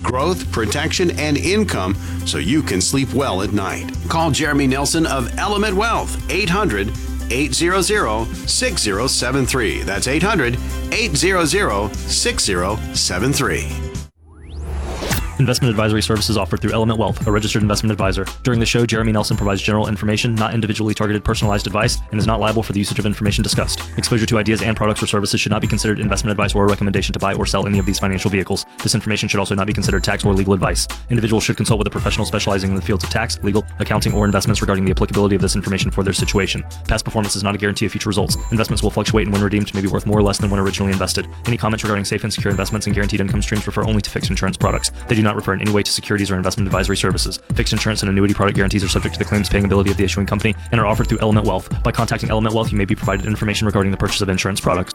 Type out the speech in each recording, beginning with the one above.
growth, protection, and income so you can sleep well at night. Call Jeremy Nelson of Element Wealth, 800-800-6073. That's 800-800-6073. Investment advisory services offered through Element Wealth, a registered investment advisor. During the show, Jeremy Nelson provides general information, not individually targeted personalized advice, and is not liable for the usage of information discussed. Exposure to ideas and products or services should not be considered investment advice or a recommendation to buy or sell any of these financial vehicles. This information should also not be considered tax or legal advice. Individuals should consult with a professional specializing in the fields of tax, legal, accounting, or investments regarding the applicability of this information for their situation. Past performance is not a guarantee of future results. Investments will fluctuate and when redeemed may be worth more or less than when originally invested. Any comments regarding safe and secure investments and guaranteed income streams refer only to fixed insurance products. They do not refer in any way to securities or investment advisory services. Fixed insurance and annuity product guarantees are subject to the claims paying ability of the issuing company and are offered through Element Wealth. By contacting Element Wealth, you may be provided information regarding the purchase of insurance products.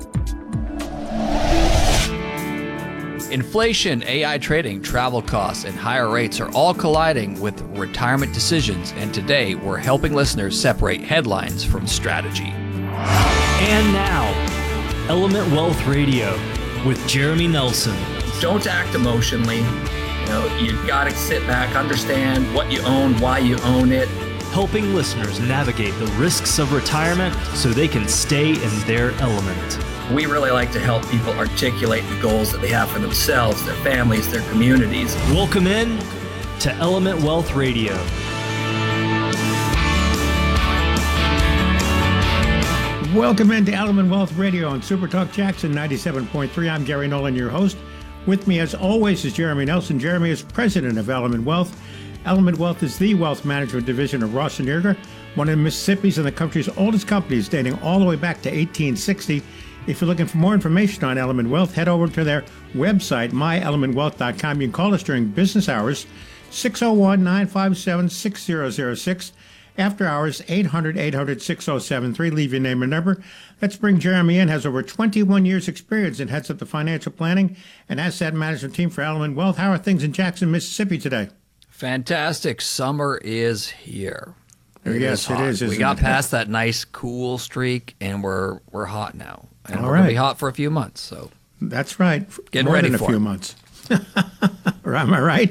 Inflation, AI trading, travel costs, and higher rates are all colliding with retirement decisions, and today we're helping listeners separate headlines from strategy. And now, Element Wealth Radio with Jeremy Nelson. Don't act emotionally. You've got to sit back, understand what you own, why you own it. Helping listeners navigate the risks of retirement so they can stay in their element. We really like to help people articulate the goals that they have for themselves, their families, their communities. Welcome in to Element Wealth Radio. Welcome into Element Wealth Radio on Super Talk Jackson 97.3. I'm Gary Nolan, your host. With me, as always, is Jeremy Nelson. Jeremy is president of Element Wealth. Element Wealth is the wealth management division of Ross & Earger, one of Mississippi's and the country's oldest companies, dating all the way back to 1860. If you're looking for more information on Element Wealth, head over to their website, myelementwealth.com. You can call us during business hours, 601-957-6006. After hours, 800-800-6073. Leave your name and number. Let's bring Jeremy in. Has over 21 years experience and heads up the financial planning and asset management team for Element Wealth. How are things in Jackson, Mississippi today? Fantastic. Summer is here. Yes, it is. We got past that nice cool streak, and we're hot now. And All we're going right. to be hot for a few months. So that's right. Getting More ready than for a few it. months. Am I right?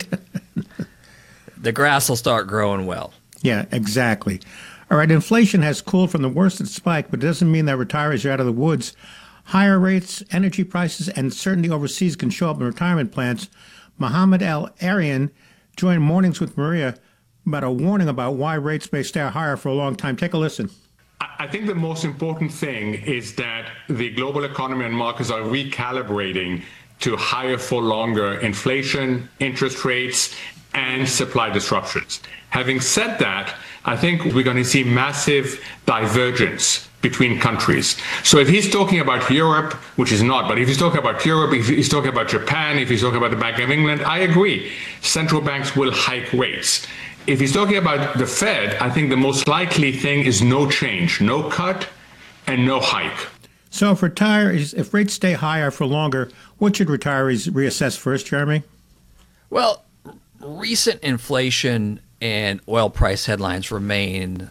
The grass will start growing well. Yeah, exactly. All right, inflation has cooled from the worst of the spike, but it doesn't mean that retirees are out of the woods. Higher rates, energy prices, and uncertainty overseas can show up in retirement plans. Mohammed Al Arian joined Mornings with Maria about a warning about why rates may stay higher for a long time. Take a listen. I think the most important thing is that the global economy and markets are recalibrating to higher for longer inflation, interest rates, and supply disruptions. Having said that, I think we're going to see massive divergence between countries. So if he's talking about Europe, which is not, but if he's talking about Europe, if he's talking about Japan, if he's talking about the Bank of England, I agree. Central banks will hike rates. If he's talking about the Fed, I think the most likely thing is no change, no cut, and no hike. So if rates stay higher for longer, what should retirees reassess first, Jeremy? Well, recent inflation and oil price headlines remind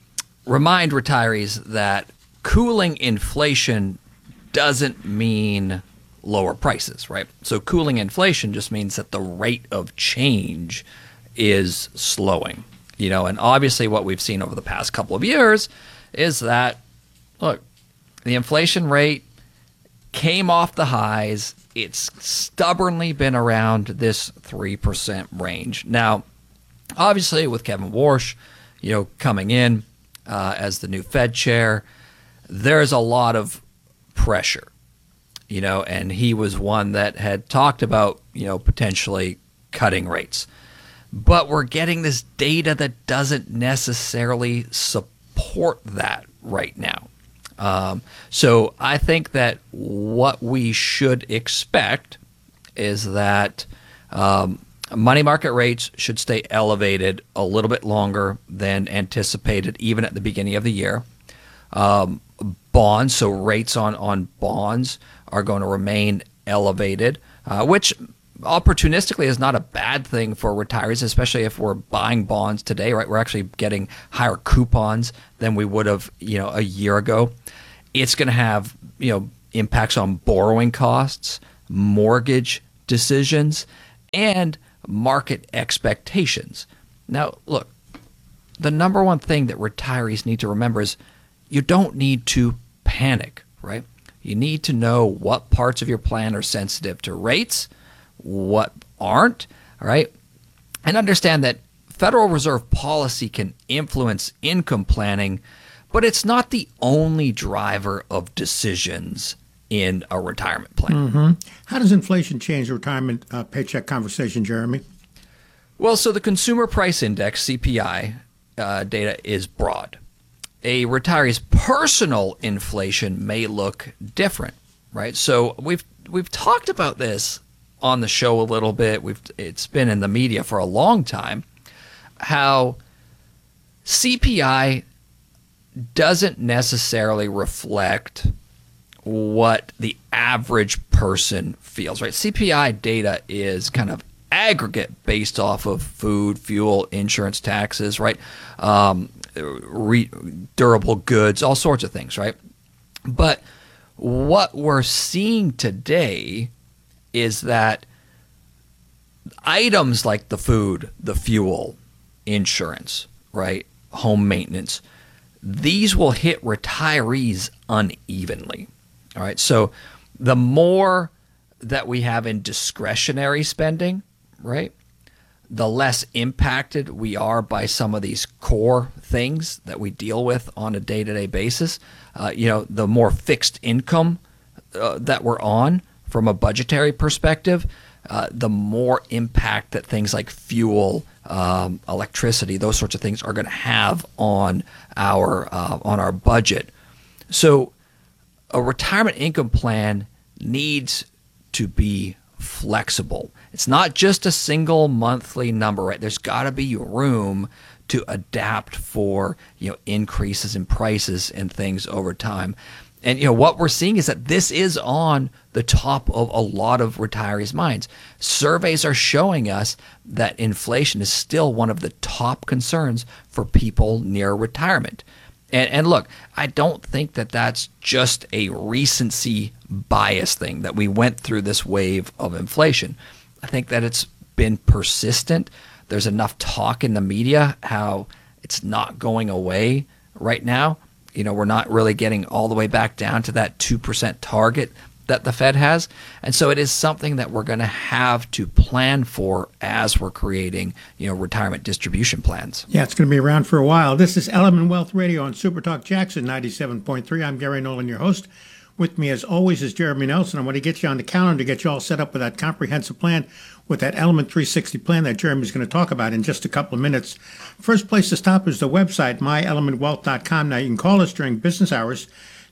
retirees that cooling inflation doesn't mean lower prices, right? So cooling inflation just means that the rate of change is slowing, and obviously what we've seen over the past couple of years is that, look, the inflation rate came off the highs. It's stubbornly been around this 3% range. Now, obviously with Kevin Warsh, coming in as the new Fed chair, there's a lot of pressure, and he was one that had talked about, potentially cutting rates. But we're getting this data that doesn't necessarily support that right now. So I think that what we should expect is that money market rates should stay elevated a little bit longer than anticipated, even at the beginning of the year. Bonds, so rates on bonds are going to remain elevated, which opportunistically is not a bad thing for retirees, especially if we're buying bonds today, right? We're actually getting higher coupons than we would have, a year ago. It's going to have, impacts on borrowing costs, mortgage decisions, and market expectations. Now, look, the number one thing that retirees need to remember is you don't need to panic, right? You need to know what parts of your plan are sensitive to rates, what aren't, all right? And understand that Federal Reserve policy can influence income planning, but it's not the only driver of decisions in a retirement plan. How does inflation change the retirement paycheck conversation, Jeremy? Well, so the Consumer Price Index, CPI, data is broad. A retiree's personal inflation may look different, right? So we've talked about this on the show a little bit. It's been in the media for a long time, how CPI doesn't necessarily reflect what the average person feels, right? CPI data is kind of aggregate based off of food, fuel, insurance, taxes, right? Durable goods, all sorts of things, right? But what we're seeing today is that items like the food, the fuel, insurance, right, home maintenance, these will hit retirees unevenly. All right. So the more that we have in discretionary spending, right, the less impacted we are by some of these core things that we deal with on a day-to-day basis. The more fixed income that we're on from a budgetary perspective, the more impact that things like fuel, electricity, those sorts of things are going to have on our budget. So a retirement income plan needs to be flexible. It's not just a single monthly number, right? There's got to be room to adapt for, increases in prices and things over time. And what we're seeing is that this is on the top of a lot of retirees' minds. Surveys are showing us that inflation is still one of the top concerns for people near retirement. And look, I don't think that that's just a recency bias thing, that we went through this wave of inflation. I think that it's been persistent. There's enough talk in the media how it's not going away right now. We're not really getting all the way back down to that 2% target that the Fed has. And so it is something that we're going to have to plan for as we're creating, retirement distribution plans. Yeah, it's going to be around for a while. This is Element Wealth Radio on Super Talk Jackson 97.3. I'm Gary Nolan, your host. With me, as always, is Jeremy Nelson. I want to get you on the calendar to get you all set up with that comprehensive plan, with that Element 360 plan that Jeremy's going to talk about in just a couple of minutes. First place to stop is the website, myelementwealth.com. Now, you can call us during business hours,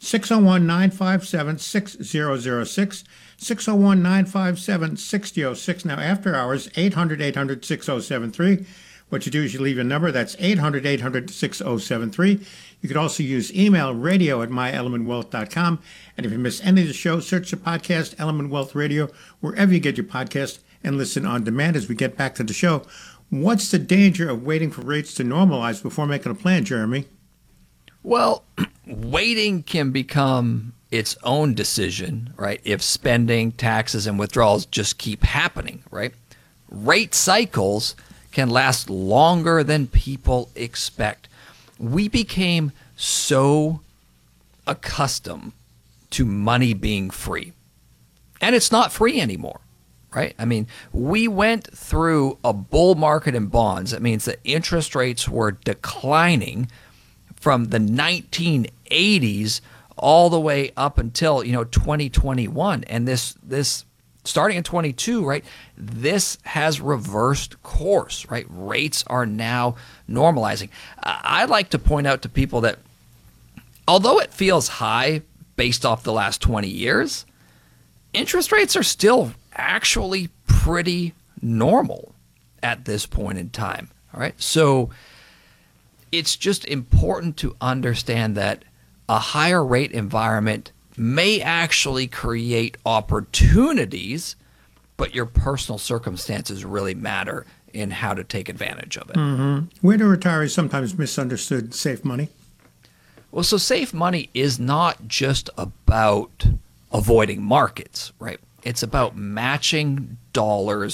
601-957-6006, 601-957-6006. Now, after hours, 800-800-6073. What you do is you leave a number. That's 800-800-6073. You could also use email, radio@myelementwealth.com. And if you miss any of the show, search the podcast, Element Wealth Radio, wherever you get your podcast, and listen on demand. As we get back to the show, what's the danger of waiting for rates to normalize before making a plan, Jeremy? Well, waiting can become its own decision, right? If spending, taxes, and withdrawals just keep happening, right? Rate cycles can last longer than people expect. We became so accustomed to money being free, and it's not free anymore, right? I mean, we went through a bull market in bonds. That means that interest rates were declining from the 1980s all the way up until 2021, and this starting in 22, right? This has reversed course, right? Rates are now normalizing. I like to point out to people that although it feels high based off the last 20 years, interest rates are still actually pretty normal at this point in time, all right? So it's just important to understand that a higher rate environment may actually create opportunities, but your personal circumstances really matter in how to take advantage of it. Mm-hmm. Where do retirees sometimes misunderstood safe money? Well, so safe money is not just about avoiding markets, right? It's about matching dollars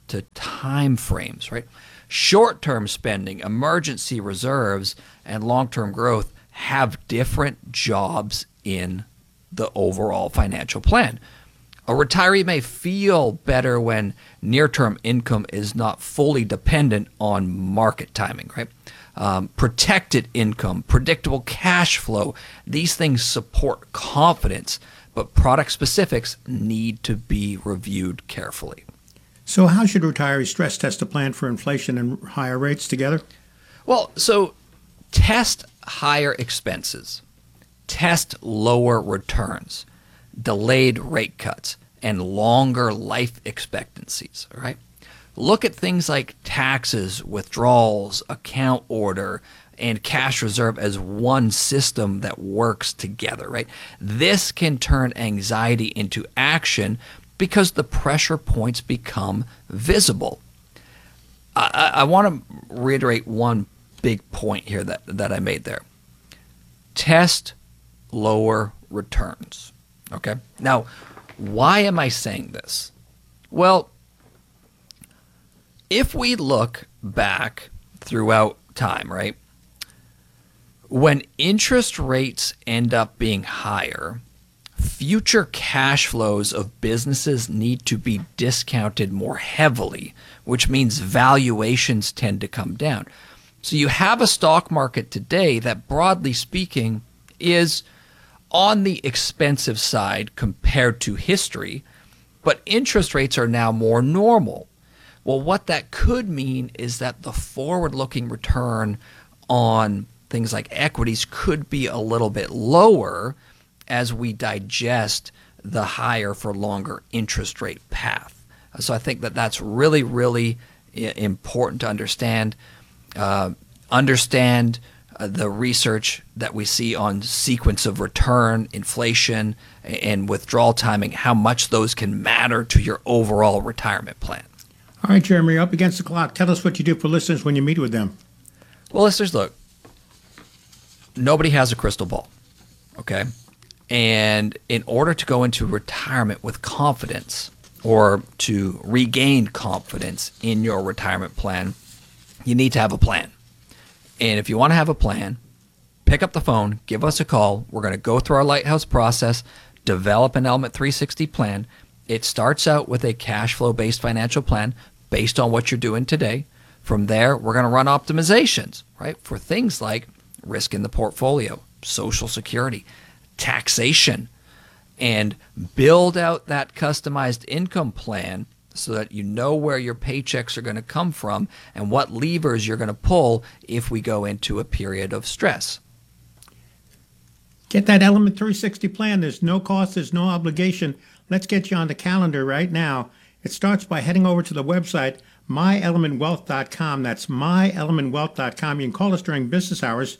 to time frames, right? Short-term spending, emergency reserves, and long-term growth have different jobs in the overall financial plan. A retiree may feel better when near-term income is not fully dependent on market timing, right? Protected income, predictable cash flow, these things support confidence, but product specifics need to be reviewed carefully. So how should retirees stress test a plan for inflation and higher rates together? Well, so test higher expenses, test lower returns, delayed rate cuts, and longer life expectancies, right? Look at things like taxes, withdrawals, account order, and cash reserve as one system that works together, right? This can turn anxiety into action because the pressure points become visible. I want to reiterate one big point here that I made there. Test lower returns, okay? Now, why am I saying this? Well, if we look back throughout time, right, when interest rates end up being higher, future cash flows of businesses need to be discounted more heavily, which means valuations tend to come down. So you have a stock market today that, broadly speaking, is on the expensive side compared to history, but interest rates are now more normal. Well, what that could mean is that the forward-looking return on things like equities could be a little bit lower as we digest the higher for longer interest rate path. So I think that that's really, really important to understand. The research that we see on sequence of return, inflation, and withdrawal timing, how much those can matter to your overall retirement plan. All right, Jeremy, you're up against the clock. Tell us what you do for listeners when you meet with them. Well, listeners, look, nobody has a crystal ball, okay? And in order to go into retirement with confidence or to regain confidence in your retirement plan, you need to have a plan. And if you want to have a plan, pick up the phone, give us a call. We're going to go through our Lighthouse process, develop an Element 360 plan. It starts out with a cash flow-based financial plan based on what you're doing today. From there, we're going to run optimizations, right, for things like risk in the portfolio, Social Security, taxation, and build out that customized income plan so that you know where your paychecks are going to come from and what levers you're going to pull if we go into a period of stress. Get that Element 360 plan. There's no cost, there's no obligation. Let's get you on the calendar right now. It starts by heading over to the website, myelementwealth.com. That's myelementwealth.com. You can call us during business hours,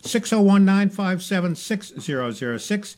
601-957-6006,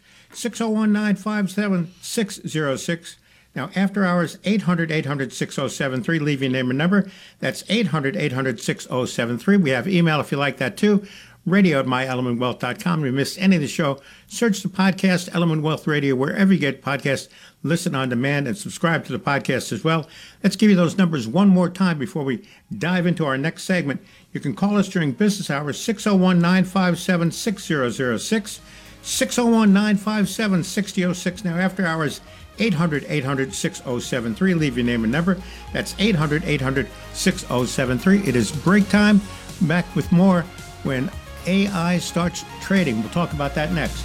601-957-6006. Now, after hours, 800-800-6073. Leave your name and number. That's 800-800-6073. We have email if you like that, too. radio@myelementwealth.com. If you missed any of the show, search the podcast, Element Wealth Radio, wherever you get podcasts. Listen on demand and subscribe to the podcast as well. Let's give you those numbers one more time before we dive into our next segment. You can call us during business hours, 601-957-6006, 601-957-6006. Now, after hours, 800-800-6073. Leave your name and number. That's 800-800-6073. It is break time. Back with more when AI starts trading. We'll talk about that next.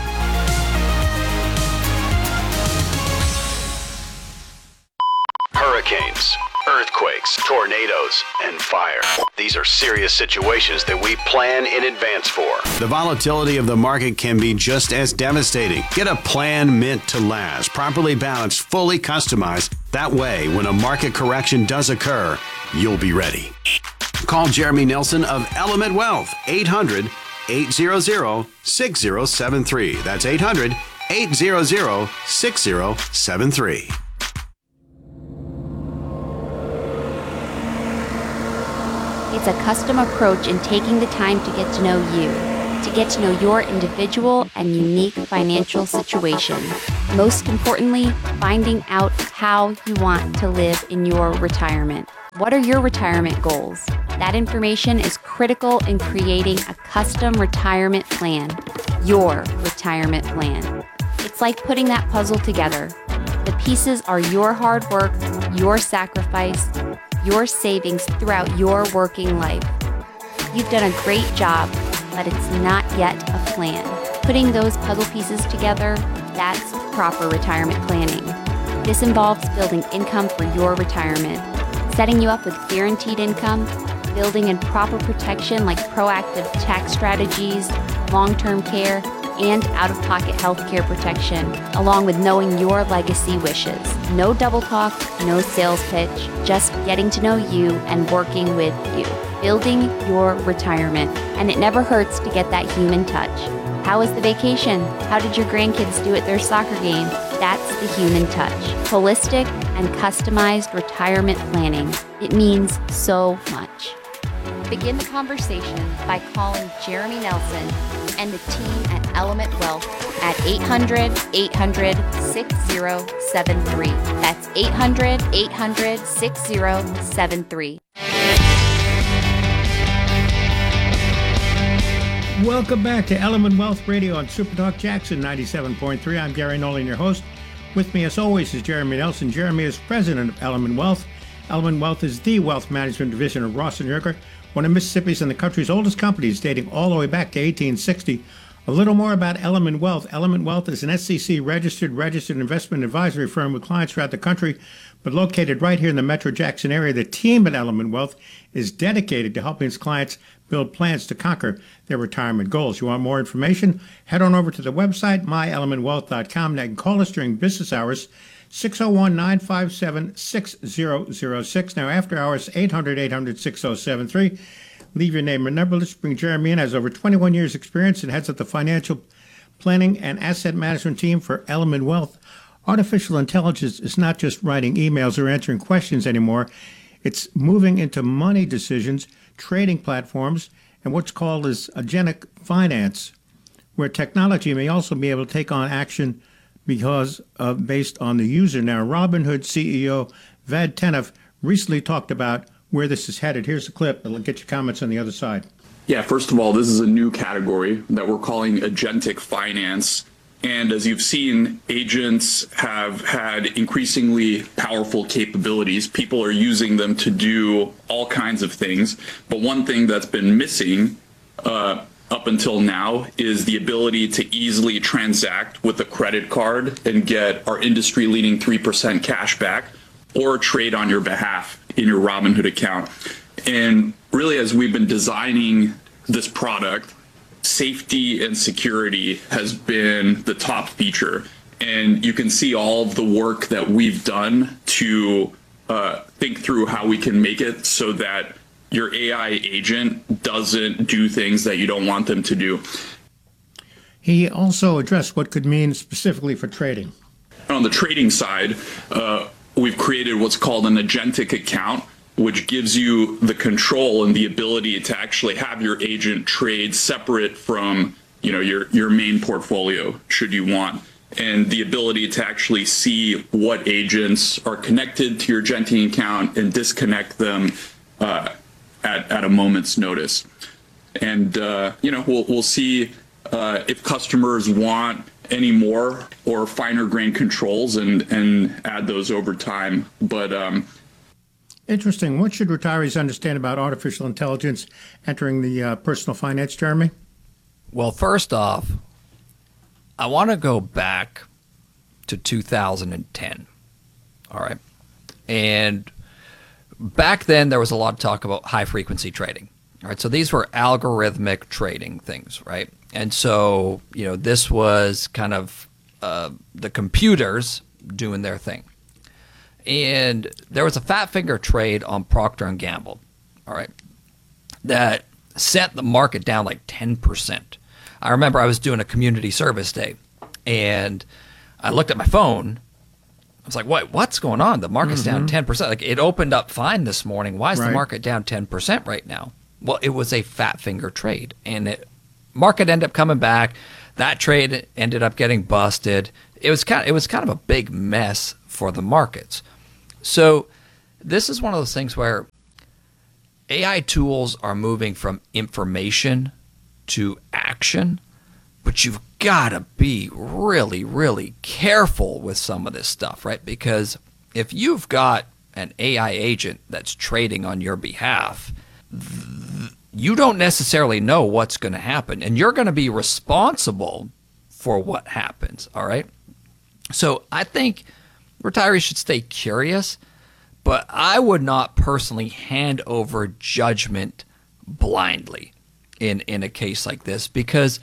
Hurricanes, earthquakes, tornadoes, and fire. These are serious situations that we plan in advance for. The volatility of the market can be just as devastating. Get a plan meant to last, properly balanced, fully customized. That way, when a market correction does occur, you'll be ready. Call Jeremy Nelson of Element Wealth, 800-800-6073. That's 800-800-6073. It's a custom approach in taking the time to get to know you. to get to know your individual and unique financial situation. Most importantly, finding out how you want to live in your retirement. What are your retirement goals? That information is critical in creating a custom retirement plan, your retirement plan. It's like putting that puzzle together. The pieces are your hard work, your sacrifice, your savings throughout your working life. You've done a great job, but it's not yet a plan. Putting those puzzle pieces together, that's proper retirement planning. This involves building income for your retirement, setting you up with guaranteed income, building in proper protection like proactive tax strategies, long-term care, and out-of-pocket healthcare protection, along with knowing your legacy wishes. No double talk, no sales pitch, just getting to know you and working with you. Building your retirement. And it never hurts to get that human touch. How was the vacation? How did your grandkids do at their soccer game? That's the human touch. Holistic and customized retirement planning. It means so much. Begin the conversation by calling Jeremy Nelson and the team at Element Wealth at 800-800-6073. That's 800-800-6073. Welcome back to Element Wealth Radio on Supertalk Jackson 97.3. I'm Gary Nolan, your host. With me, as always, is Jeremy Nelson. Jeremy is president of Element Wealth. Element Wealth is the wealth management division of Ross & Yerker, one of Mississippi's and the country's oldest companies, dating all the way back to 1860. A little more about Element Wealth. Element Wealth is an SEC-registered investment advisory firm with clients throughout the country, but located right here in the Metro Jackson area. The team at Element Wealth is dedicated to helping its clients build plans to conquer their retirement goals. You want more information? Head on over to the website, myelementwealth.com. Now you can call us during business hours, 601-957-6006. Now, after hours, 800-800-6073. Leave your name and number. Let's bring Jeremy in. Has over 21 years experience and heads up the financial planning and asset management team for Element Wealth. Artificial intelligence is not just writing emails or answering questions anymore. It's moving into money decisions, trading platforms, and what's called as agentic finance, where technology may also be able to take on action because based on the user. Now, Robinhood CEO Vad Tenev recently talked about where this is headed. Here's a clip. I'll get your comments on the other side. Yeah, first of all, this is a new category that we're calling agentic finance. And as you've seen, agents have had increasingly powerful capabilities. People are using them to do all kinds of things. But one thing that's been missing up until now is the ability to easily transact with a credit card and get our industry-leading 3% cash back or trade on your behalf in your Robinhood account. And really, as we've been designing this product, safety and security has been the top feature. And you can see all of the work that we've done to think through how we can make it so that your AI agent doesn't do things that you don't want them to do. He also addressed what could mean specifically for trading. On the trading side, we've created what's called an agentic account, which gives you the control and the ability to actually have your agent trade separate from, your main portfolio, should you want, and the ability to actually see what agents are connected to your agentic account and disconnect them at a moment's notice. And we'll see if customers want any more or finer grain controls and add those over time. But interesting. What should retirees understand about artificial intelligence entering the personal finance, Jeremy? Well, first off, I want to go back to 2010. All right. And back then, there was a lot of talk about high-frequency trading. All right. So these were algorithmic trading things, right? And so, this was kind of the computers doing their thing. And there was a fat finger trade on Procter & Gamble, all right, that sent the market down like 10%. I remember I was doing a community service day, and I looked at my phone. I was like, what's going on? The market's down 10%. Like, it opened up fine this morning. Why is the market down 10% right now? Well, it was a fat finger trade, and it Market ended up coming back. That trade ended up getting busted. It was kind of a big mess for the markets. So this is one of those things where AI tools are moving from information to action, but you've got to be really, really careful with some of this stuff, right? Because if you've got an AI agent that's trading on your behalf, you don't necessarily know what's going to happen, and you're going to be responsible for what happens, all right? So I think retirees should stay curious, but I would not personally hand over judgment blindly in a case like this because,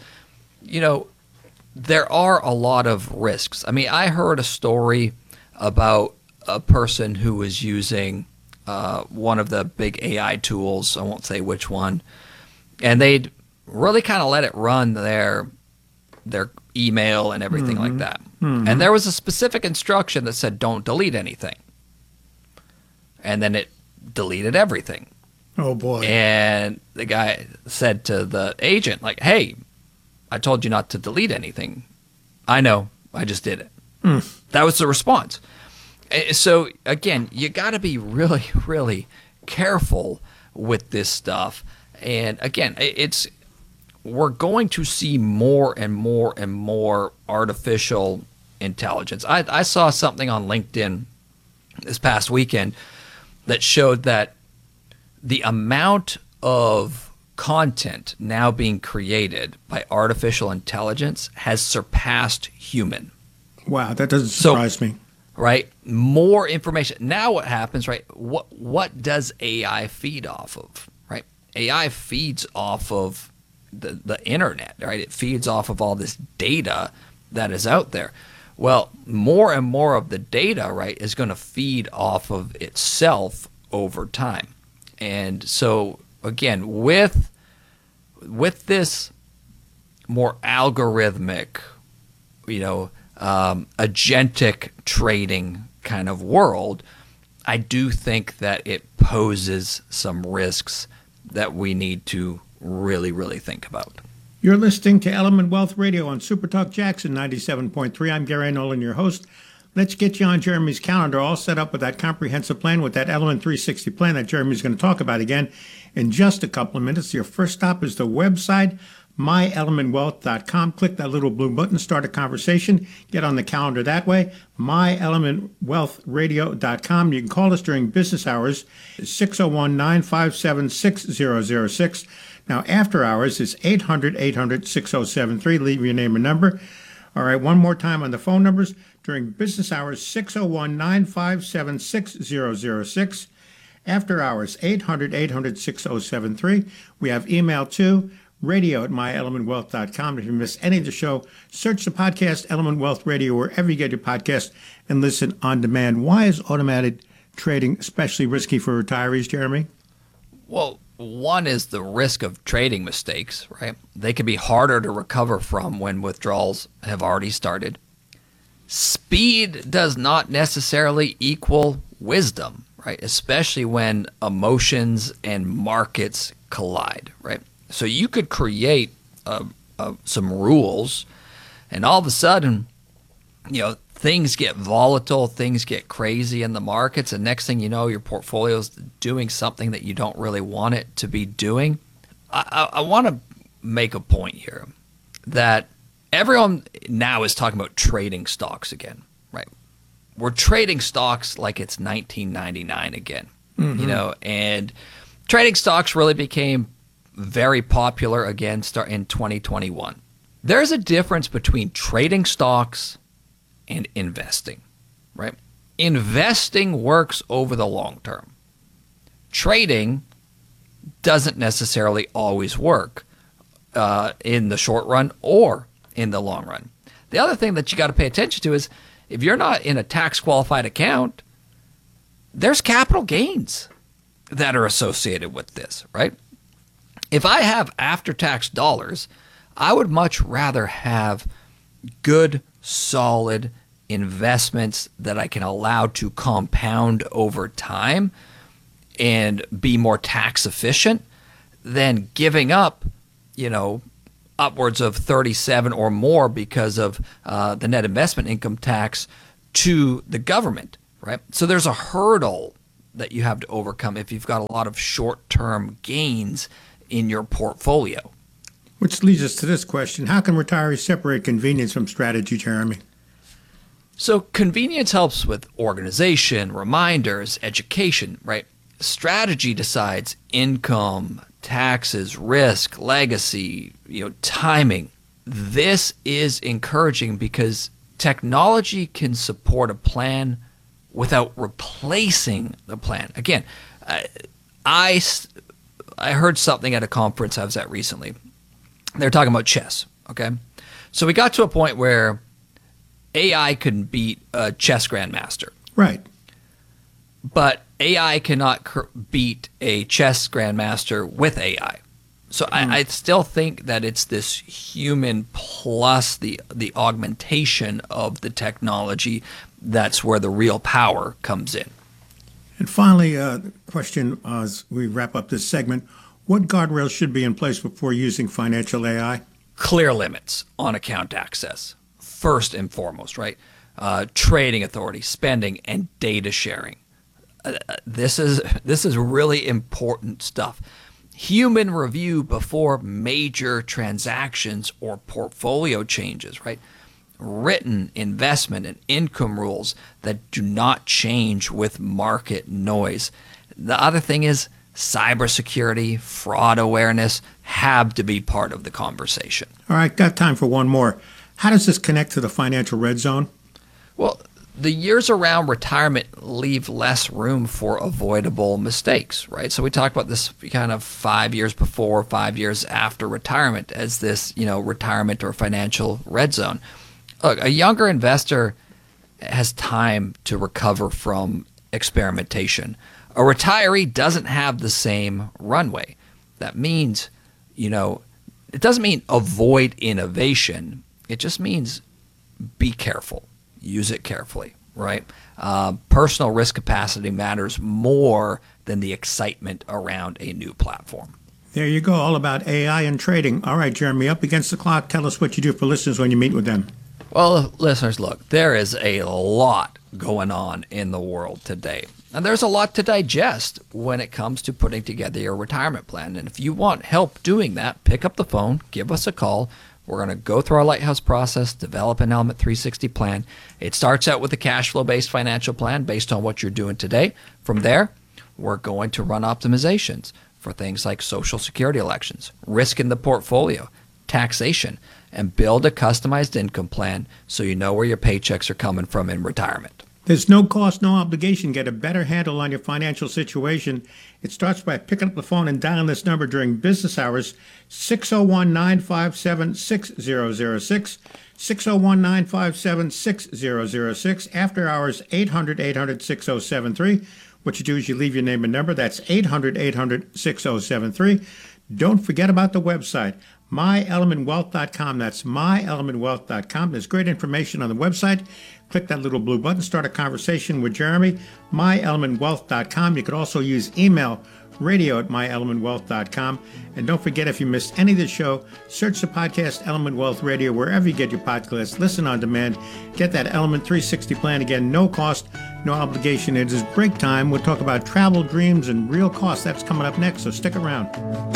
there are a lot of risks. I mean, I heard a story about a person who was using one of the big AI tools, I won't say which one, and they'd really kind of let it run their email and everything like that. Mm-hmm. And there was a specific instruction that said, don't delete anything. And then it deleted everything. Oh, boy. And the guy said to the agent, like, hey, I told you not to delete anything. I know. I just did it. That was the response. So, again, you got to be really, really careful with this stuff. And, again, we're going to see more and more and more artificial intelligence. I saw something on LinkedIn this past weekend that showed that the amount of content now being created by artificial intelligence has surpassed human. Wow, that doesn't surprise me. Right? More information. Now what happens, right? What does AI feed off of, right? AI feeds off of the internet, right? It feeds off of all this data that is out there. Well, more and more of the data, right, is going to feed off of itself over time. And so, again, with this more algorithmic, agentic trading kind of world, I do think that it poses some risks that we need to really, really think about. You're listening to Element Wealth Radio on SuperTalk Jackson 97.3. I'm Gary Nolan, your host. Let's get you on Jeremy's calendar, all set up with that comprehensive plan, with that Element 360 plan that Jeremy's going to talk about again in just a couple of minutes. Your first stop is the website, myelementwealth.com. Click that little blue button, start a conversation, get on the calendar that way, myelementwealthradio.com. You can call us during business hours, 601-957-6006. Now, after hours is 800-800-6073. Leave your name and number. All right, one more time on the phone numbers. During business hours, 601-957-6006. After hours, 800-800-6073. We have email too, radio@myelementwealth.com. If you miss any of the show, search the podcast Element Wealth Radio wherever you get your podcast and listen on demand. Why is automated trading especially risky for retirees, Jeremy? Well, one is the risk of trading mistakes, right? They can be harder to recover from when withdrawals have already started. Speed does not necessarily equal wisdom, right? Especially when emotions and markets collide, right? So you could create some rules, and all of a sudden, things get volatile, things get crazy in the markets, and next thing you know, your portfolio's doing something that you don't really want it to be doing. I want to make a point here that everyone now is talking about trading stocks again, right? We're trading stocks like it's 1999 again, and trading stocks really became very popular again in 2021. There's a difference between trading stocks and investing, right? Investing works over the long term. Trading doesn't necessarily always work in the short run or in the long run. The other thing that you got to pay attention to is if you're not in a tax qualified account, there's capital gains that are associated with this, right? If I have after-tax dollars, I would much rather have good, solid investments that I can allow to compound over time and be more tax efficient than giving up, upwards of 37 or more because of the net investment income tax to the government, right? So there's a hurdle that you have to overcome if you've got a lot of short-term gains in your portfolio. Which leads us to this question. How can retirees separate convenience from strategy, Jeremy? So convenience helps with organization, reminders, education, right? Strategy decides income, taxes, risk, legacy, timing. This is encouraging because technology can support a plan without replacing the plan. Again, I heard something at a conference I was at recently. They were talking about chess, okay? So we got to a point where AI can beat a chess grandmaster. Right. But AI cannot beat a chess grandmaster with AI. So I still think that it's this human plus the augmentation of the technology that's where the real power comes in. And finally, question as we wrap up this segment, what guardrails should be in place before using financial AI? Clear limits on account access, first and foremost, right? Trading authority, spending, and data sharing. This is really important stuff. Human review before major transactions or portfolio changes, right? Written investment and income rules that do not change with market noise. The other thing is cybersecurity, fraud awareness have to be part of the conversation. All right, got time for one more. How does this connect to the financial red zone? Well, the years around retirement leave less room for avoidable mistakes, right? So we talk about this kind of 5 years before, 5 years after retirement as this, retirement or financial red zone. Look, a younger investor has time to recover from experimentation. A retiree doesn't have the same runway. That means, it doesn't mean avoid innovation. It just means be careful. Use it carefully, right? Personal risk capacity matters more than the excitement around a new platform. There you go, all about AI and trading. All right, Jeremy, up against the clock. Tell us what you do for listeners when you meet with them. Well, listeners, look, there is a lot going on in the world today. And there's a lot to digest when it comes to putting together your retirement plan. And if you want help doing that, pick up the phone, give us a call. We're going to go through our Lighthouse process, develop an Element 360 plan. It starts out with a cash flow-based financial plan based on what you're doing today. From there, we're going to run optimizations for things like Social Security elections, risk in the portfolio, taxation, and build a customized income plan so you know where your paychecks are coming from in retirement. There's no cost, no obligation. Get a better handle on your financial situation. It starts by picking up the phone and dialing this number during business hours, 601-957-6006, 601-957-6006. After hours, 800-800-6073. What you do is you leave your name and number. That's 800-800-6073. Don't forget about the website, myelementwealth.com. That's myelementwealth.com. There's great information on the website. Click that little blue button, start a conversation with Jeremy, myelementwealth.com. You could also use email, radio@myelementwealth.com. And don't forget, if you missed any of the show, search the podcast Element Wealth Radio wherever you get your podcasts. Listen on demand. Get that Element 360 plan. Again, no cost, no obligation. It is break time. We'll talk about travel, dreams, and real costs. That's coming up next, so stick around.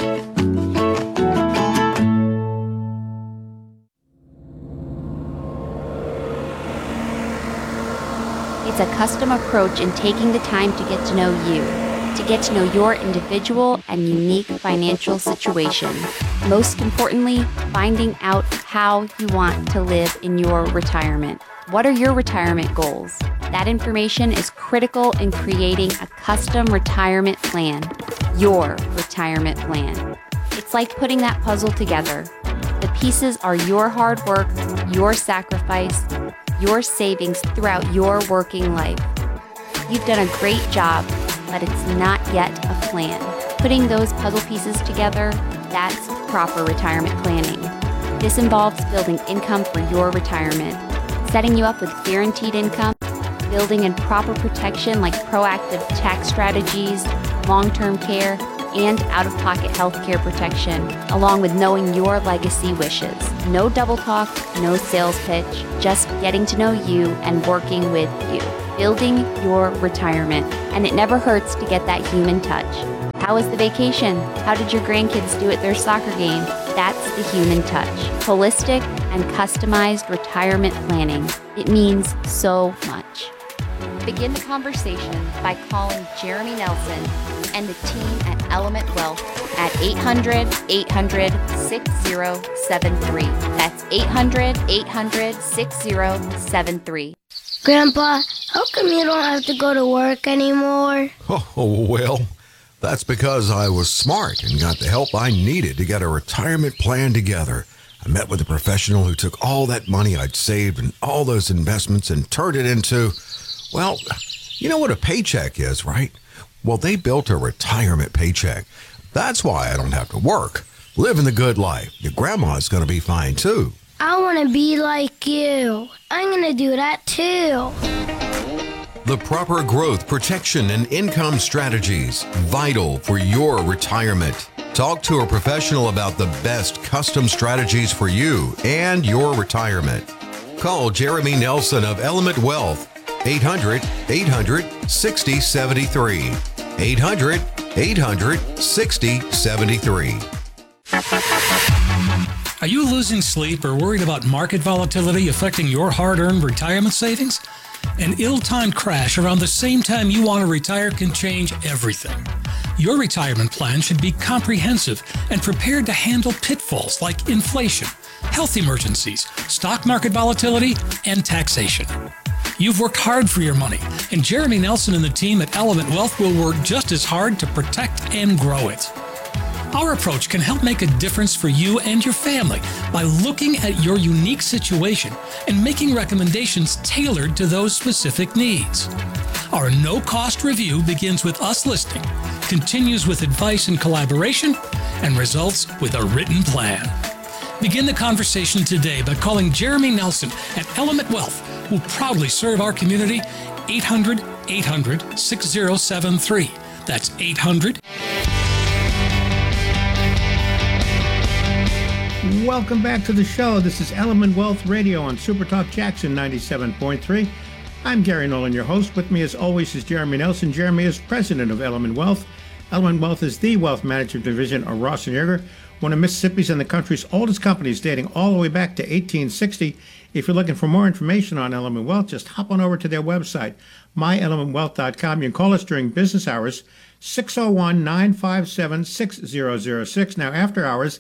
It's a custom approach in taking the time to get to know you, to get to know your individual and unique financial situation. Most importantly, finding out how you want to live in your retirement. What are your retirement goals? That information is critical in creating a custom retirement plan, your retirement plan. It's like putting that puzzle together. The pieces are your hard work, your sacrifice, your savings throughout your working life. You've done a great job, but it's not yet a plan. Putting those puzzle pieces together, that's proper retirement planning. This involves building income for your retirement, setting you up with guaranteed income, building in proper protection like proactive tax strategies, long-term care, and out-of-pocket healthcare protection, along with knowing your legacy wishes. No double talk, no sales pitch, just getting to know you and working with you. Building your retirement. And it never hurts to get that human touch. How was the vacation? How did your grandkids do at their soccer game? That's the human touch. Holistic and customized retirement planning. It means so much. Begin the conversation by calling Jeremy Nelson and the team at Element Wealth at 800-800-6073. That's 800-800-6073. Grandpa, how come you don't have to go to work anymore? Oh, well, that's because I was smart and got the help I needed to get a retirement plan together. I met with a professional who took all that money I'd saved and all those investments and turned it into, well, you know what a paycheck is, right? Well, they built a retirement paycheck. That's why I don't have to work. Living the good life. Your grandma's going to be fine, too. I want to be like you. I'm going to do that, too. The proper growth, protection, and income strategies, vital for your retirement. Talk to a professional about the best custom strategies for you and your retirement. Call Jeremy Nelson of Element Wealth, 800-800-6073. 800-800-6073. Are you losing sleep or worried about market volatility affecting your hard-earned retirement savings? An ill-timed crash around the same time you want to retire can change everything. Your retirement plan should be comprehensive and prepared to handle pitfalls like inflation, health emergencies, stock market volatility, and taxation. You've worked hard for your money, and Jeremy Nelson and the team at Element Wealth will work just as hard to protect and grow it. Our approach can help make a difference for you and your family by looking at your unique situation and making recommendations tailored to those specific needs. Our no-cost review begins with us listening, continues with advice and collaboration, and results with a written plan. Begin the conversation today by calling Jeremy Nelson at Element Wealth, who proudly serve our community, 800-800-6073. That's 800- Welcome back to the show. This is Element Wealth Radio on SuperTalk Jackson 97.3. I'm Gary Nolan, your host. With me, as always, is Jeremy Nelson. Jeremy is president of Element Wealth. Element Wealth is the wealth management division of Ross & Yeager, one of Mississippi's and the country's oldest companies, dating all the way back to 1860. If you're looking for more information on Element Wealth, just hop on over to their website, myelementwealth.com. You can call us during business hours, 601-957-6006. Now, after hours,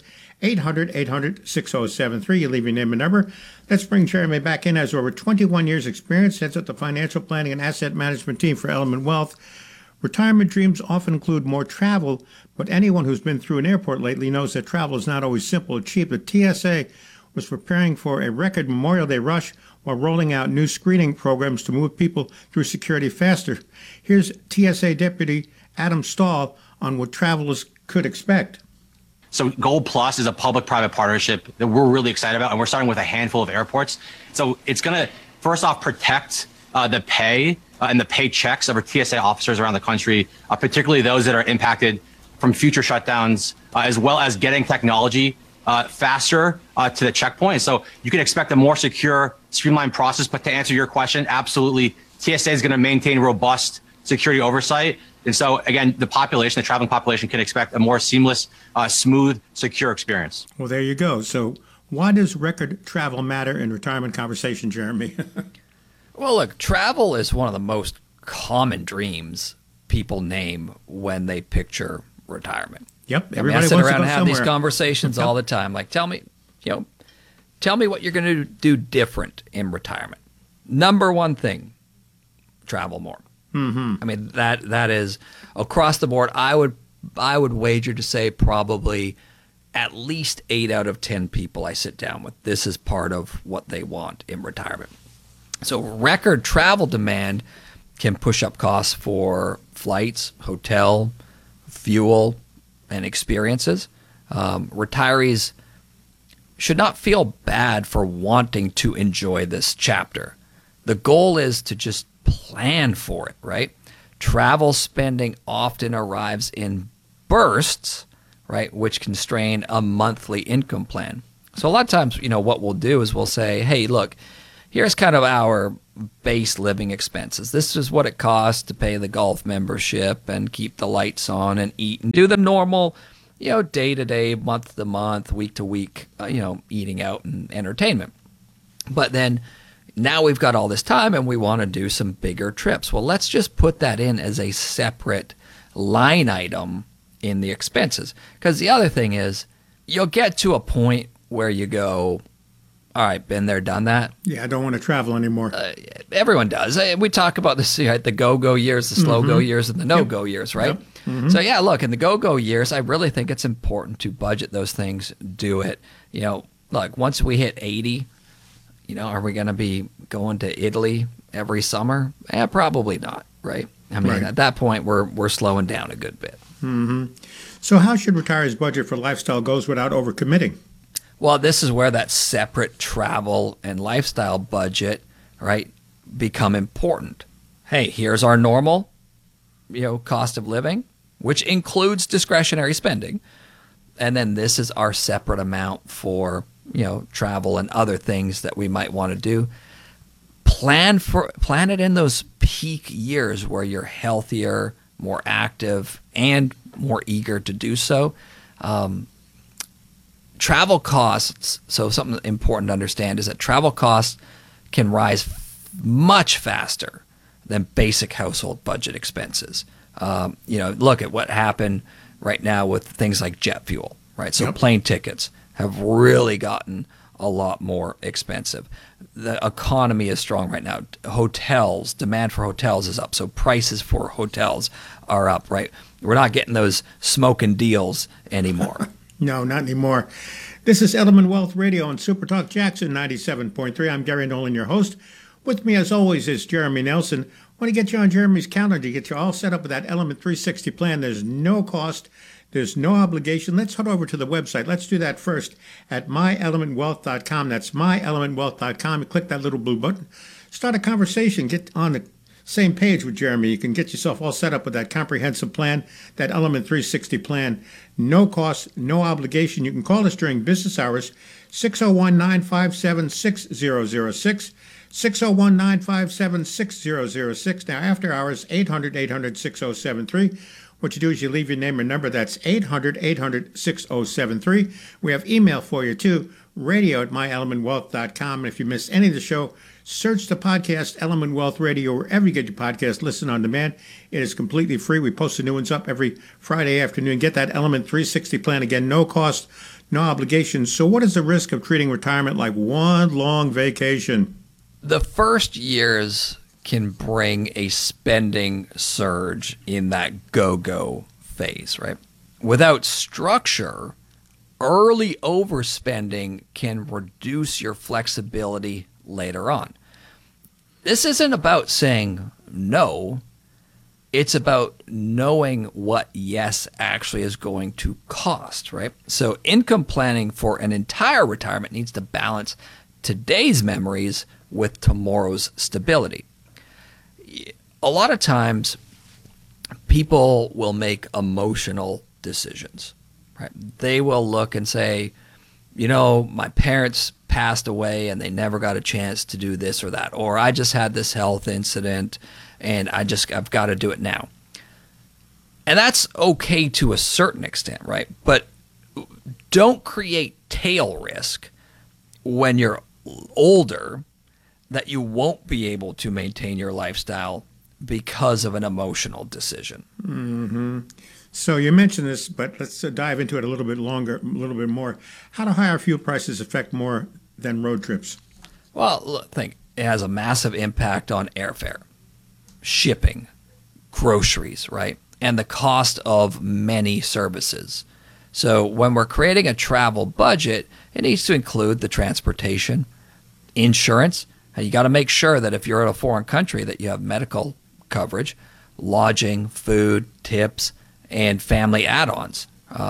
800-800-6073. You leave your name and number. Let's bring Jeremy back in. Has over 21 years experience, heads up the financial planning and asset management team for Element Wealth. Retirement dreams often include more travel, but anyone who's been through an airport lately knows that travel is not always simple or cheap. The TSA was preparing for a record Memorial Day rush while rolling out new screening programs to move people through security faster. Here's TSA Deputy Adam Stahl on what travelers could expect. So Gold Plus is a public-private partnership that we're really excited about, and we're starting with a handful of airports. So it's going to, first off, protect the pay and the paychecks of our TSA officers around the country, particularly those that are impacted from future shutdowns, as well as getting technology faster to the checkpoint. So you can expect a more secure, streamlined process. But to answer your question, absolutely, TSA is going to maintain robust security oversight. And so, again, the traveling population can expect a more seamless, smooth, secure experience. Well, there you go. So why does record travel matter in retirement conversation, Jeremy? Well, look, travel is one of the most common dreams people name when they picture retirement. Yep. I sit around and have these conversations all the time. Like, tell me what you're going to do different in retirement. Number one thing, travel more. Mm-hmm. I mean, that is across the board. I would wager to say probably at least 8 out of 10 people I sit down with, this is part of what they want in retirement. So record travel demand can push up costs for flights, hotel, fuel, and experiences. Retirees should not feel bad for wanting to enjoy this chapter. The goal is to just plan for it, right? Travel spending often arrives in bursts, right, which can strain a monthly income plan. So a lot of times, what we'll do is we'll say, hey, look, here's kind of our base living expenses. This is what it costs to pay the golf membership and keep the lights on and eat and do the normal, day to day, month to month, week to week, eating out and entertainment. But then now we've got all this time and we want to do some bigger trips. Well, let's just put that in as a separate line item in the expenses. Because the other thing is, you'll get to a point where you go, all right, been there, done that. Yeah, I don't want to travel anymore. Everyone does. We talk about this, right? The go-go years, the slow-go years, and the no-go years, right? Yep. Mm-hmm. So, yeah, look, in the go-go years, I really think it's important to budget those things, do it. Look, once we hit 80, are we going to be going to Italy every summer? Probably not, right? I mean, At that point, we're slowing down a good bit. Mm-hmm. So how should retirees budget for lifestyle goals without overcommitting? Well, this is where that separate travel and lifestyle budget, right, become important. Hey, here's our normal, cost of living, which includes discretionary spending. And then this is our separate amount for, travel and other things that we might want to do. Plan it in those peak years where you're healthier, more active, and more eager to do so. Travel costs, so something important to understand is that travel costs can rise much faster than basic household budget expenses. Look at what happened right now with things like jet fuel, right? So plane tickets have really gotten a lot more expensive. The economy is strong right now. Hotels, demand for hotels is up, so prices for hotels are up, right? We're not getting those smoking deals anymore. No, not anymore. This is Element Wealth Radio on Super Talk Jackson 97.3. I'm Gary Nolan, your host. With me, as always, is Jeremy Nelson. I want to get you on Jeremy's calendar to get you all set up with that Element 360 plan. There's no cost. There's no obligation. Let's head over to the website. Let's do that first at myelementwealth.com. That's myelementwealth.com. You click that little blue button. Start a conversation. Get on the same page with Jeremy. You can get yourself all set up with that comprehensive plan, that Element 360 plan. No cost, no obligation. You can call us during business hours, 601-957-6006, 601-957-6006. Now, after hours, 800-800-6073. What you do is you leave your name and number. That's 800-800-6073. We have email for you, too, radio@myelementwealth.com. And if you missed any of the show, search the podcast, Element Wealth Radio, wherever you get your podcast. Listen on demand. It is completely free. We post the new ones up every Friday afternoon. Get that Element 360 plan. Again, no cost, no obligation. So what is the risk of treating retirement like one long vacation? The first years can bring a spending surge in that go-go phase, right? Without structure, early overspending can reduce your flexibility later on. This isn't about saying no. It's about knowing what yes actually is going to cost, right? So income planning for an entire retirement needs to balance today's memories with tomorrow's stability. A lot of times, people will make emotional decisions, right? They will look and say, my parents passed away and they never got a chance to do this or that, or I just had this health incident and I've got to do it now. And that's okay to a certain extent, right? But don't create tail risk when you're older that you won't be able to maintain your lifestyle because of an emotional decision. Mm-hmm. So you mentioned this, but let's dive into it a little bit more. How do higher fuel prices affect more than road trips? Well, look, think it has a massive impact on airfare, shipping, groceries, right? And the cost of many services. So when we're creating a travel budget, it needs to include the transportation, insurance. You got to make sure that if you're in a foreign country that you have medical coverage, lodging, food, tips, and family add-ons.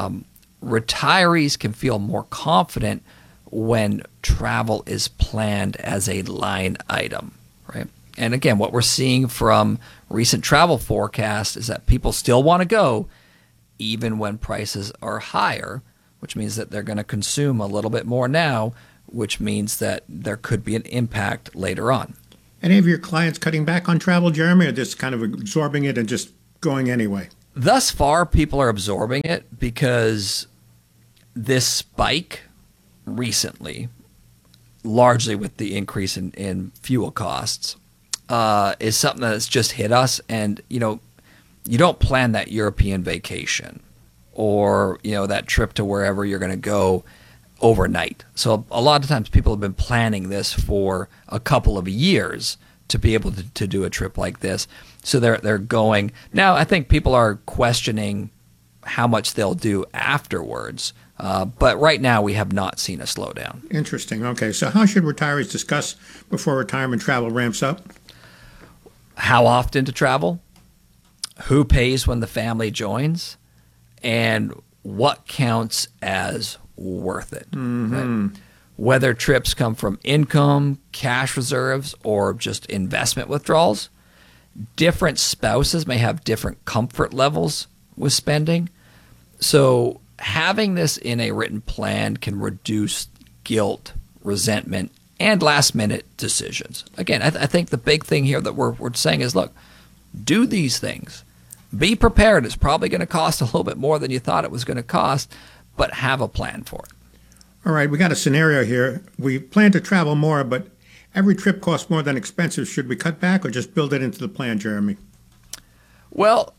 Retirees can feel more confident when travel is planned as a line item, right? And again, what we're seeing from recent travel forecasts is that people still want to go, even when prices are higher, which means that they're going to consume a little bit more now, which means that there could be an impact later on. Any of your clients cutting back on travel, Jeremy, or just kind of absorbing it and just going anyway? Thus far, people are absorbing it because this spike recently, largely with the increase in fuel costs, is something that's just hit us. And, you don't plan that European vacation or, that trip to wherever you're going to go overnight. So a lot of times people have been planning this for a couple of years to be able to do a trip like this. So they're going. Now, I think people are questioning how much they'll do afterwards. But right now, we have not seen a slowdown. Interesting. Okay. So how should retirees discuss before retirement travel ramps up? How often to travel, who pays when the family joins, and what counts as worth it. Mm-hmm. Right? Whether trips come from income, cash reserves, or just investment withdrawals. Different spouses may have different comfort levels with spending. So having this in a written plan can reduce guilt, resentment, and last-minute decisions. Again, I think the big thing here that we're saying is, look, do these things. Be prepared. It's probably going to cost a little bit more than you thought it was going to cost, but have a plan for it. All right, we got a scenario here. We plan to travel more, but every trip costs more than expenses. Should we cut back or just build it into the plan, Jeremy? Well,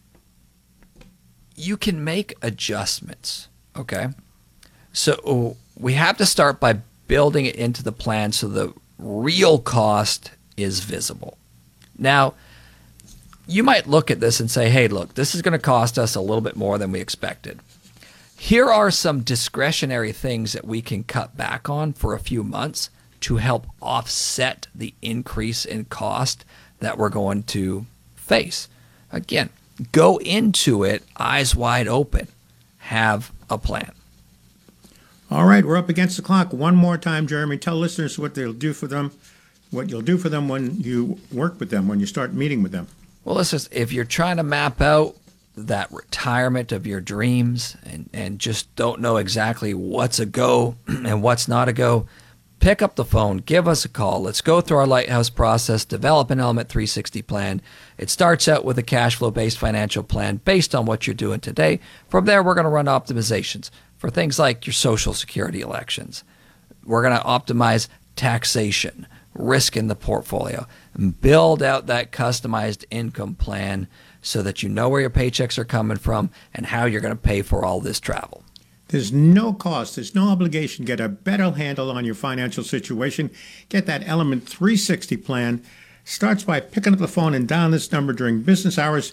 you can make adjustments, okay? So we have to start by building it into the plan so the real cost is visible. Now, you might look at this and say, hey, look, this is going to cost us a little bit more than we expected. Here are some discretionary things that we can cut back on for a few months to help offset the increase in cost that we're going to face. Again, go into it eyes wide open. Have a plan. All right, we're up against the clock. One more time, Jeremy. Tell listeners what they'll do for them, what you'll do for them when you work with them, when you start meeting with them. Well, listen, if you're trying to map out that retirement of your dreams and just don't know exactly what's a go and what's not a go, pick up the phone, give us a call. Let's go through our Lighthouse process, develop an Element 360 plan. It starts out with a cash flow-based financial plan based on what you're doing today. From there, we're going to run optimizations for things like your Social Security elections. We're going to optimize taxation, risk in the portfolio, and build out that customized income plan so that you know where your paychecks are coming from and how you're going to pay for all this travel. There's no cost. There's no obligation. Get a better handle on your financial situation. Get that Element 360 plan. Starts by picking up the phone and dialing this number during business hours,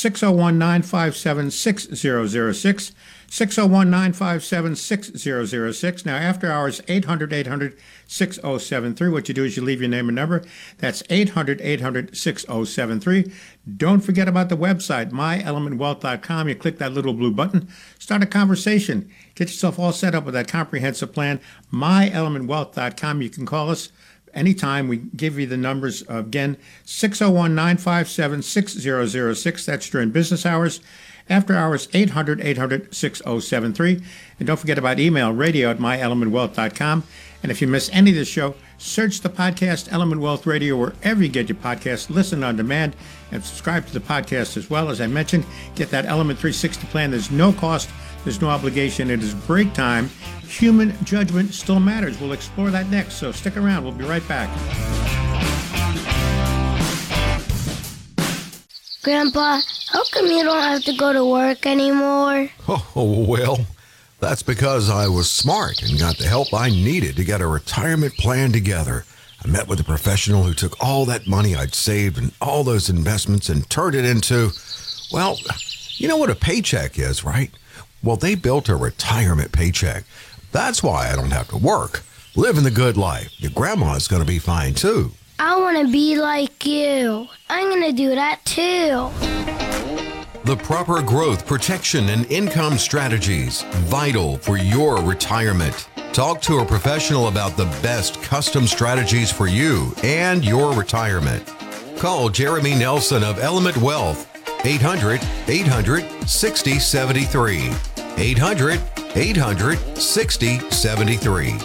601-957-6006, 601-957-6006. Now, after hours, 800-800-6073. What you do is you leave your name and number. That's 800-800-6073. Don't forget about the website, myelementwealth.com. You click that little blue button. Start a conversation. Get yourself all set up with that comprehensive plan, myelementwealth.com. You can call us anytime. We give you the numbers again, 601-957-6006. That's during business hours. After hours, 800-800-6073. And don't forget about email, radio@myelementwealth.com. And if you miss any of this show, search the podcast Element Wealth Radio wherever you get your podcasts. Listen on demand and subscribe to the podcast as well. As I mentioned, get that Element 360 plan. There's no cost. There's no obligation. It is break time. Human judgment still matters. We'll explore that next. So stick around. We'll be right back. Grandpa, how come you don't have to go to work anymore? Oh, well, that's because I was smart and got the help I needed to get a retirement plan together. I met with a professional who took all that money I'd saved and all those investments and turned it into, well, you know what a paycheck is, right? Well, they built a retirement paycheck. That's why I don't have to work. Living the good life. Your grandma's going to be fine, too. I want to be like you. I'm going to do that too. The proper growth, protection, and income strategies, vital for your retirement. Talk to a professional about the best custom strategies for you and your retirement. Call Jeremy Nelson of Element Wealth, 800-800-6073. 800-800-6073.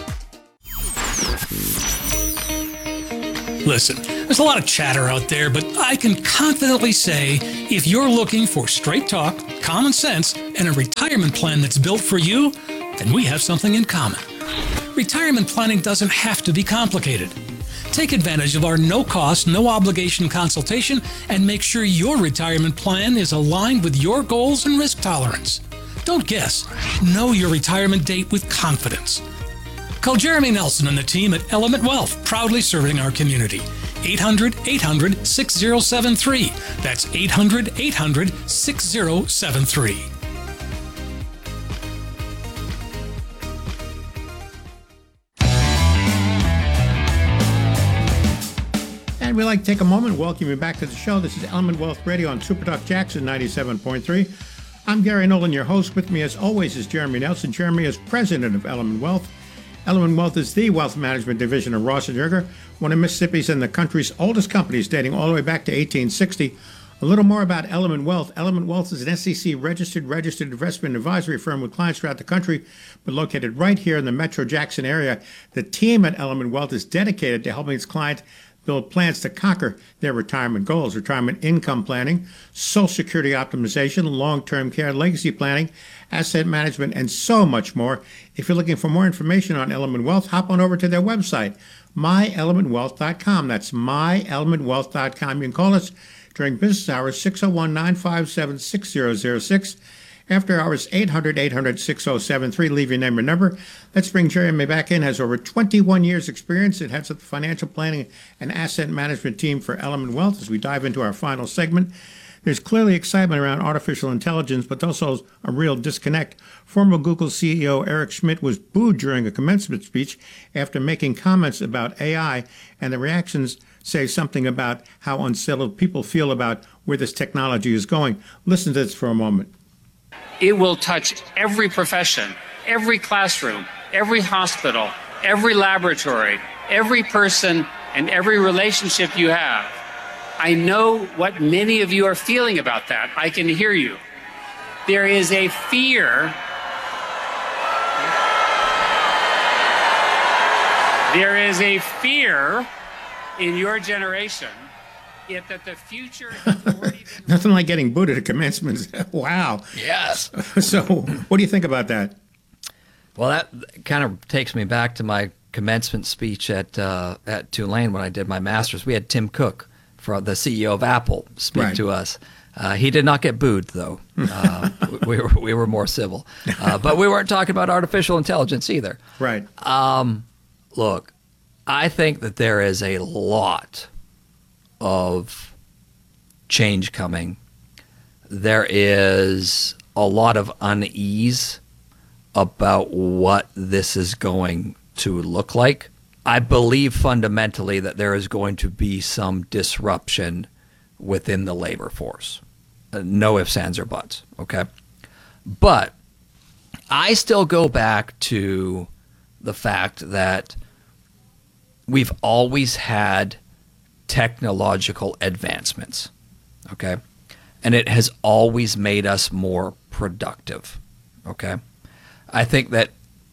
Listen, there's a lot of chatter out there, but I can confidently say if you're looking for straight talk, common sense, and a retirement plan that's built for you, then we have something in common. Retirement planning doesn't have to be complicated. Take advantage of our no-cost, no-obligation consultation and make sure your retirement plan is aligned with your goals and risk tolerance. Don't guess. Know your retirement date with confidence. Call Jeremy Nelson and the team at Element Wealth, proudly serving our community. 800-800-6073. That's 800-800-6073. And we'd like to take a moment and welcome you back to the show. This is Element Wealth Radio on SuperTalk Jackson 97.3. I'm Gary Nolan, your host. With me, as always, is Jeremy Nelson. Jeremy is president of Element Wealth. Element Wealth is the wealth management division of Ross & Yerger, one of Mississippi's and the country's oldest companies, dating all the way back to 1860. A little more about Element Wealth. Element Wealth is an SEC-registered investment advisory firm with clients throughout the country, but located right here in the Metro Jackson area. The team at Element Wealth is dedicated to helping its clients build plans to conquer their retirement goals, retirement income planning, Social Security optimization, long-term care, legacy planning, asset management, and so much more. If you're looking for more information on Element Wealth, hop on over to their website, myelementwealth.com. That's myelementwealth.com. You can call us during business hours, 601-957-6006. After hours, 800-800-6073. Leave your name and number. Let's bring Jeremy back in. Has over 21 years experience and heads up the financial planning and asset management team for Element Wealth. As we dive into our final segment, there's clearly excitement around artificial intelligence, but also a real disconnect. Former Google CEO Eric Schmidt was booed during a commencement speech after making comments about AI, and the reactions say something about how unsettled people feel about where this technology is going. Listen to this for a moment. It will touch every profession, every classroom, every hospital, every laboratory, every person, and every relationship you have. I know what many of you are feeling about that. I can hear you. There is a fear. There is a fear in your generation that the future Nothing like getting booed at a commencement. Wow. Yes. So what do you think about that? Well, that kind of takes me back to my commencement speech at Tulane when I did my master's. We had Tim Cook, the CEO of Apple, speak to us. He did not get booed, though. We were more civil. But we weren't talking about artificial intelligence either. Right. Look, I think that there is a lot of change coming. There is a lot of unease about what this is going to look like. I believe fundamentally that there is going to be some disruption within the labor force. No ifs, ands, or buts, okay? But I still go back to the fact that we've always had technological advancements, okay? And it has always made us more productive, okay? I think that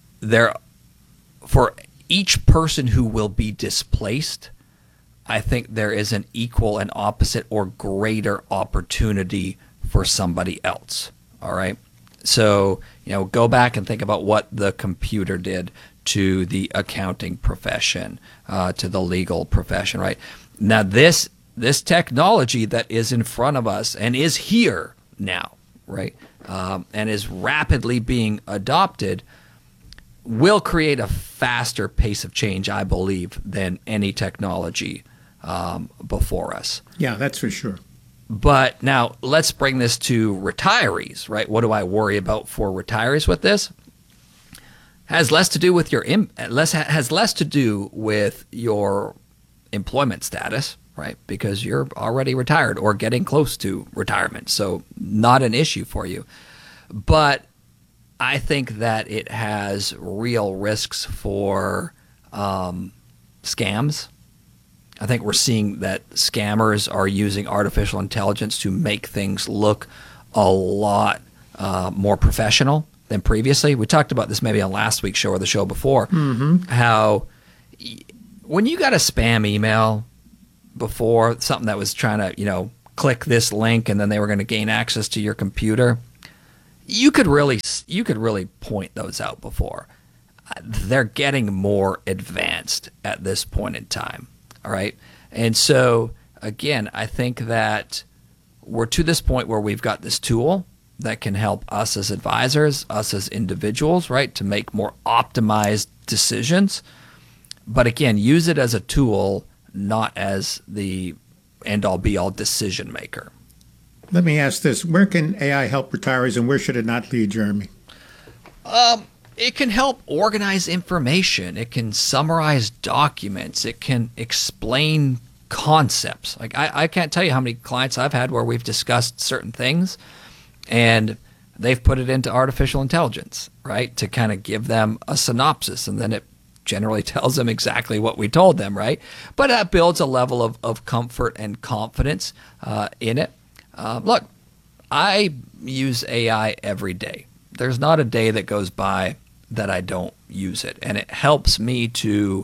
for each person who will be displaced, I think there is an equal and opposite or greater opportunity for somebody else, all right? So, go back and think about what the computer did to the accounting profession, to the legal profession, right? Now, this technology that is in front of us and is here now, right, and is rapidly being adopted, will create a faster pace of change, I believe, than any technology before us. Yeah, that's for sure. But now let's bring this to retirees, right? What do I worry about for retirees with this? Has less to do with has less to do with your employment status, right? Because you're already retired or getting close to retirement, so not an issue for you. But I think that it has real risks for scams. I think we're seeing that scammers are using artificial intelligence to make things look a lot more professional than previously. We talked about this maybe on last week's show or the show before, how when you got a spam email before, something that was trying to, click this link and then they were going to gain access to your computer, you could really point those out before. They're getting more advanced at this point in time. All right. And so, again, I think that we're to this point where we've got this tool that can help us as advisors, us as individuals, right, to make more optimized decisions. But again, use it as a tool, not as the end-all be-all decision maker. Let me ask this. Where can AI help retirees and where should it not lead, Jeremy? It can help organize information. It can summarize documents. It can explain concepts. Like I can't tell you how many clients I've had where we've discussed certain things and they've put it into artificial intelligence, right, to kind of give them a synopsis, and then it generally tells them exactly what we told them, right? But that builds a level of comfort and confidence in it. Look, I use AI every day. There's not a day that goes by that I don't use it. And it helps me to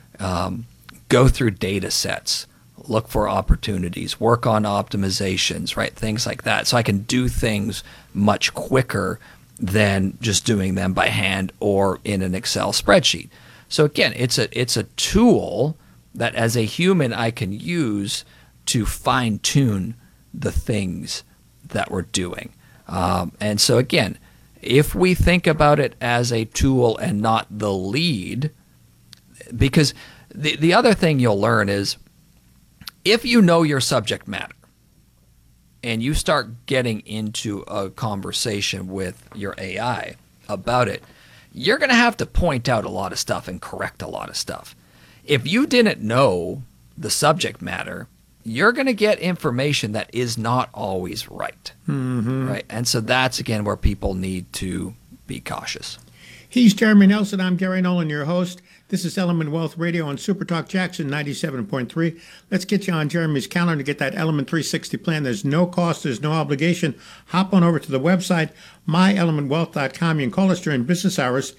go through data sets, look for opportunities, work on optimizations, right? Things like that. So I can do things much quicker than just doing them by hand or in an Excel spreadsheet. So again, it's a tool that as a human I can use to fine tune the things that we're doing. And so again, if we think about it as a tool and not the lead, because the other thing you'll learn is if you know your subject matter and you start getting into a conversation with your AI about it, you're going to have to point out a lot of stuff and correct a lot of stuff. If you didn't know the subject matter, you're going to get information that is not always right. Right? And so that's, again, where people need to be cautious. He's Jeremy Nelson. I'm Gary Nolan, your host. This is Element Wealth Radio on Super Talk Jackson 97.3. Let's get you on Jeremy's calendar to get that Element 360 plan. There's no cost. There's no obligation. Hop on over to the website, myelementwealth.com. You can call us during business hours,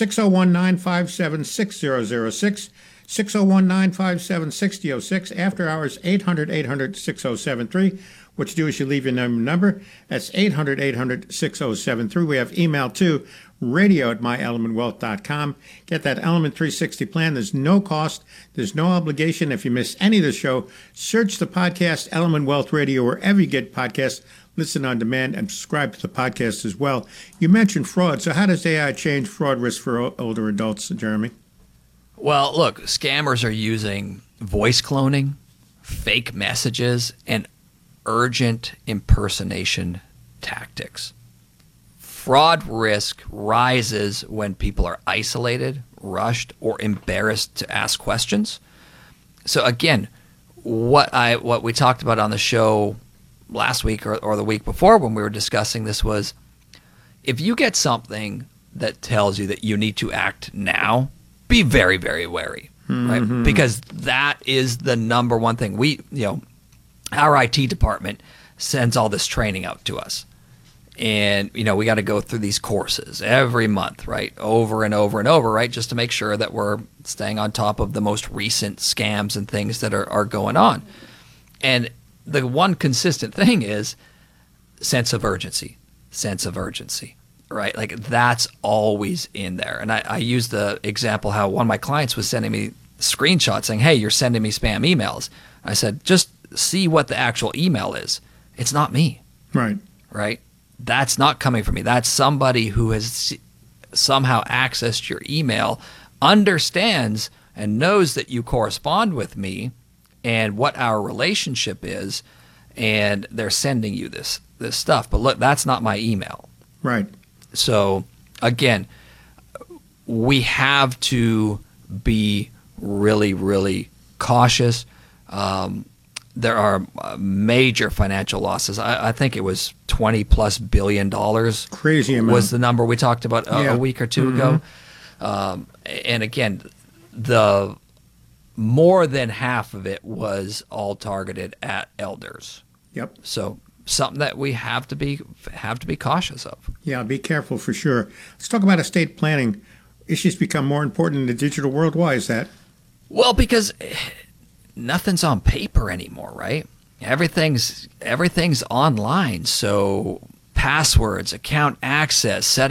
601-957-6006. 601-957-6006. After hours, 800-800-6073. What you do is you leave your number. That's 800-800-6073. We have email too, radio@myelementwealth.com. Get that Element 360 plan. There's no cost. There's no obligation. If you miss any of the show, search the podcast Element Wealth Radio wherever you get podcasts. Listen on demand and subscribe to the podcast as well. You mentioned fraud. So how does AI change fraud risk for older adults, Jeremy? Well, look, scammers are using voice cloning, fake messages, and urgent impersonation tactics. Fraud risk rises when people are isolated, rushed, or embarrassed to ask questions. So again, what we talked about on the show last week or the week before when we were discussing this was, if you get something that tells you that you need to act now, be very, very wary, right? Because that is the number one thing. Our IT department sends all this training out to us. And, we got to go through these courses every month, right? Over and over and over, right? Just to make sure that we're staying on top of the most recent scams and things that are going on. And the one consistent thing is sense of urgency, right? Like that's always in there. And I use the example how one of my clients was sending me screenshots saying, hey, you're sending me spam emails. I said, just see what the actual email is. It's not me. Right? That's not coming from me. That's somebody who has somehow accessed your email, understands and knows that you correspond with me and what our relationship is, and they're sending you this stuff. But look, that's not my email. Right. So again, we have to be really, really cautious. There are major financial losses. I think it was $20+ billion. Crazy amount. Was the number we talked about a week or two ago. And again, the more than half of it was all targeted at elders. Yep. So something that we have to be cautious of. Yeah, be careful for sure. Let's talk about estate planning. Issues become more important in the digital world. Why is that? Well, because nothing's on paper anymore, right? Everything's online. So passwords, account access, setting